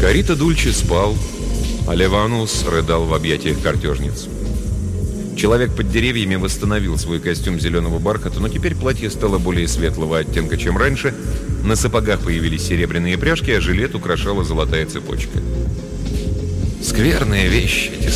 Карита Дульче спал, а Ливанус рыдал в объятиях картежниц. Человек под деревьями восстановил свой костюм зеленого бархата, но теперь платье стало более светлого оттенка, чем раньше. На сапогах появились серебряные пряжки, а жилет украшала золотая цепочка. Скверная вещь, эти